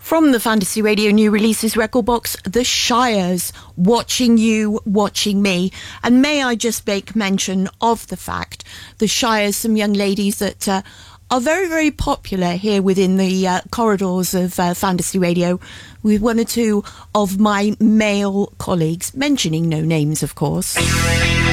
From the Fantasy Radio New Releases record box, The Shires, Watching You, Watching Me. And may I just make mention of the fact The Shires, some young ladies that are very, very popular here within the corridors of Fantasy Radio, with one or two of my male colleagues, mentioning no names, of course.